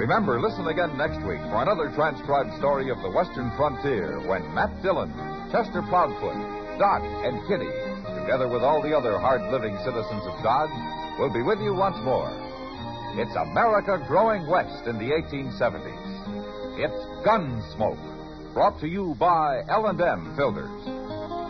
Remember, listen again next week for another transcribed story of the Western frontier when Matt Dillon, Chester Proudfoot, Doc, and Kitty, together with all the other hard-living citizens of Dodge, will be with you once more. It's America growing west in the 1870s. It's Gunsmoke, brought to you by L&M Filters.